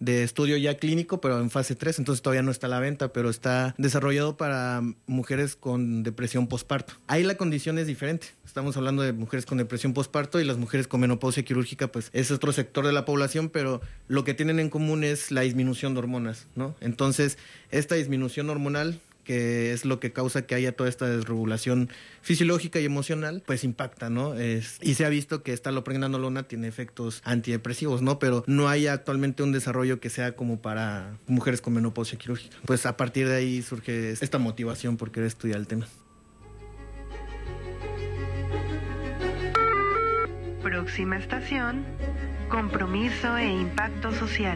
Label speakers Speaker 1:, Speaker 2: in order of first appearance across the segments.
Speaker 1: de estudio ya clínico, pero en fase 3, entonces todavía no está a la venta, pero está desarrollado para mujeres con depresión postparto. Ahí la condición es diferente. Estamos hablando de mujeres con depresión postparto y las mujeres con menopausia quirúrgica, pues es otro sector de la población, pero lo que tienen en común es la disminución de hormonas, ¿no? Entonces, esta disminución hormonal, que es lo que causa que haya toda esta desregulación fisiológica y emocional, pues impacta, ¿no? Y se ha visto que esta lopregnanolona tiene efectos antidepresivos, ¿no? Pero no hay actualmente un desarrollo que sea como para mujeres con menopausia quirúrgica. Pues a partir de ahí surge esta motivación por querer estudiar el tema.
Speaker 2: Próxima estación, compromiso e impacto social.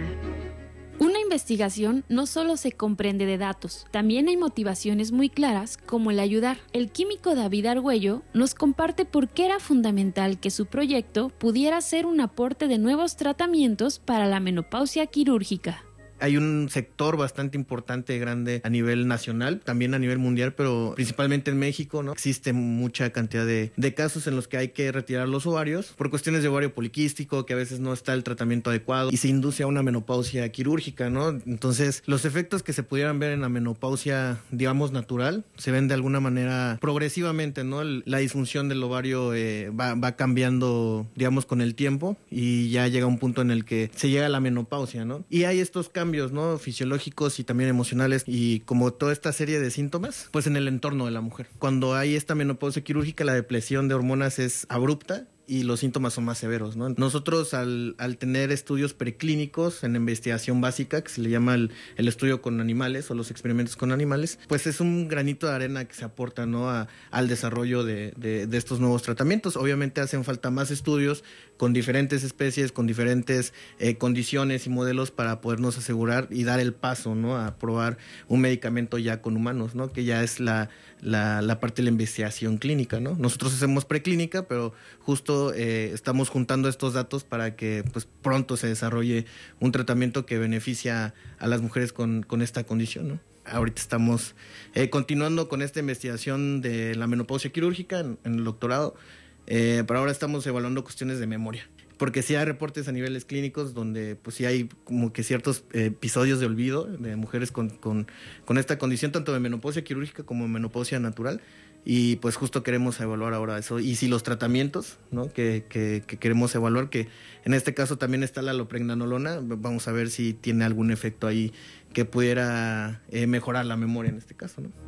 Speaker 3: Una investigación no solo se comprende de datos, también hay motivaciones muy claras como el ayudar. El químico David Argüello nos comparte por qué era fundamental que su proyecto pudiera ser un aporte de nuevos tratamientos para la menopausia quirúrgica.
Speaker 1: Hay un sector bastante importante, grande a nivel nacional, también a nivel mundial, pero principalmente en México, ¿no? Existe mucha cantidad de casos en los que hay que retirar los ovarios por cuestiones de ovario poliquístico, que a veces no está el tratamiento adecuado y se induce a una menopausia quirúrgica, ¿no? Entonces, los efectos que se pudieran ver en la menopausia, digamos, natural, se ven de alguna manera progresivamente, ¿no? La disfunción del ovario va cambiando, digamos, con el tiempo y ya llega un punto en el que se llega a la menopausia, ¿no? Y hay estos cambios, ¿no? Fisiológicos y también emocionales y como toda esta serie de síntomas, pues en el entorno de la mujer. Cuando hay esta menopausia quirúrgica, la depresión de hormonas es abrupta y los síntomas son más severos, ¿no? Nosotros al tener estudios preclínicos en investigación básica, que se le llama el estudio con animales o los experimentos con animales, pues es un granito de arena que se aporta, ¿no? al desarrollo de estos nuevos tratamientos. Obviamente hacen falta más estudios con diferentes especies, con diferentes condiciones y modelos para podernos asegurar y dar el paso, ¿no? A probar un medicamento ya con humanos, ¿no? Que ya es la parte de la investigación clínica, ¿no? Nosotros hacemos preclínica, pero justo estamos juntando estos datos para que pues pronto se desarrolle un tratamiento que beneficia a las mujeres con esta condición, ¿no? Ahorita estamos continuando con esta investigación de la menopausia quirúrgica en el doctorado, pero ahora estamos evaluando cuestiones de memoria. Porque sí hay reportes a niveles clínicos donde pues sí hay como que ciertos episodios de olvido de mujeres con esta condición, tanto de menopausia quirúrgica como menopausia natural, y pues justo queremos evaluar ahora eso. Y si los tratamientos, ¿no? que queremos evaluar, que en este caso también está la lopregnanolona, vamos a ver si tiene algún efecto ahí que pudiera mejorar la memoria en este caso, ¿no?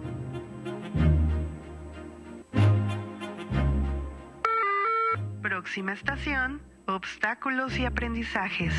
Speaker 2: Próxima estación, obstáculos y aprendizajes.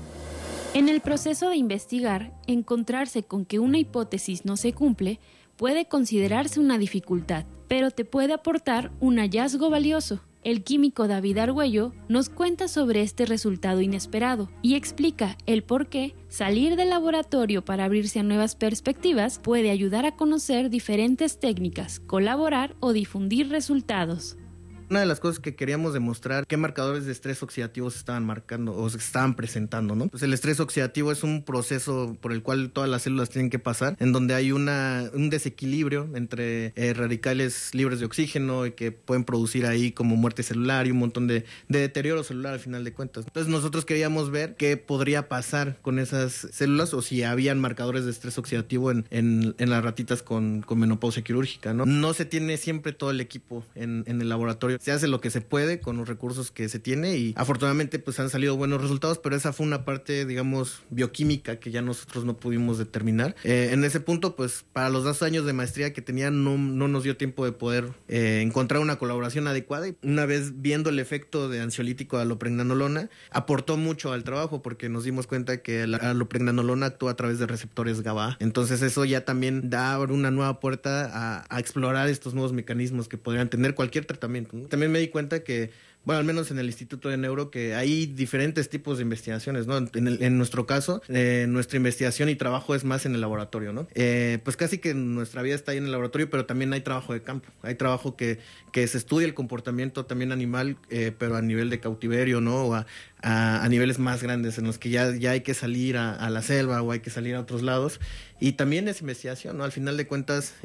Speaker 3: En el proceso de investigar, encontrarse con que una hipótesis no se cumple puede considerarse una dificultad, pero te puede aportar un hallazgo valioso. El químico David Argüello nos cuenta sobre este resultado inesperado y explica el por qué salir del laboratorio para abrirse a nuevas perspectivas puede ayudar a conocer diferentes técnicas, colaborar o difundir resultados.
Speaker 1: Una de las cosas que queríamos demostrar, qué marcadores de estrés oxidativo se estaban marcando o se estaban presentando, ¿no? Pues el estrés oxidativo es un proceso por el cual todas las células tienen que pasar, en donde hay un desequilibrio entre radicales libres de oxígeno y que pueden producir ahí como muerte celular y un montón de deterioro celular al final de cuentas. Entonces nosotros queríamos ver qué podría pasar con esas células o si habían marcadores de estrés oxidativo en las ratitas con menopausia quirúrgica, ¿no? No se tiene siempre todo el equipo en el laboratorio. Se hace lo que se puede con los recursos que se tiene y afortunadamente pues han salido buenos resultados, pero esa fue una parte, digamos, bioquímica que ya nosotros no pudimos determinar. En ese punto, pues para los 2 años de maestría que tenía no nos dio tiempo de poder encontrar una colaboración adecuada, y una vez viendo el efecto de ansiolítico a lopregnanolona, aportó mucho al trabajo porque nos dimos cuenta que la lopregnanolona actúa a través de receptores GABA. Entonces eso ya también da una nueva puerta a explorar estos nuevos mecanismos que podrían tener cualquier tratamiento, ¿no? También me di cuenta que, bueno, al menos en el Instituto de Neuro, que hay diferentes tipos de investigaciones, ¿no? En nuestro caso, nuestra investigación y trabajo es más en el laboratorio, ¿no? Pues casi que nuestra vida está ahí en el laboratorio, pero también hay trabajo de campo. Hay trabajo que se estudia el comportamiento también animal, pero a nivel de cautiverio, ¿no? O a niveles más grandes, en los que ya hay que salir a la selva o hay que salir a otros lados. Y también es investigación, ¿no? Al final de cuentas,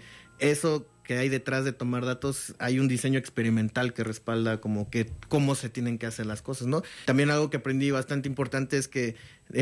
Speaker 1: eso que hay detrás de tomar datos, hay un diseño experimental que respalda como que cómo se tienen que hacer las cosas, ¿no? También algo que aprendí bastante importante es que